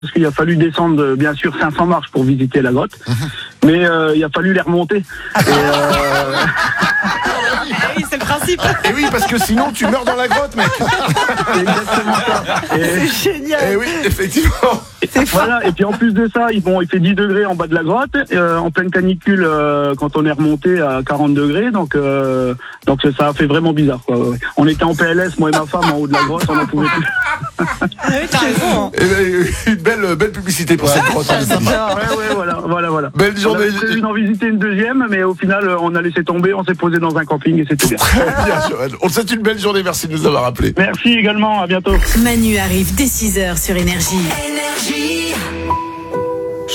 parce qu'il a fallu descendre, bien sûr, 500 marches pour visiter la grotte. Mais il a fallu les remonter. Oui, c'est le principe. Et oui, parce que sinon tu meurs dans la grotte, mec. C'est exactement ça. C'est génial. Et oui, effectivement. Voilà, et puis en plus de ça, il fait 10 degrés en bas de la grotte, en pleine canicule quand on est remonté à 40 degrés, donc ça a fait vraiment bizarre, quoi. Ouais. On était en PLS, moi et ma femme, en haut de la grotte, on n'en pouvait plus. Ah oui, t'as raison. Et une belle publicité pour cette grotte. Ouais, voilà. Belle journée. On avait prévu d'en visiter une deuxième, mais au final, on a laissé tomber, on s'est posé dans un camping et c'était bien. Très bien, Johan. On te souhaite une belle journée, merci de nous avoir appelés. Merci également, à bientôt. Manu arrive dès 6h sur Énergie.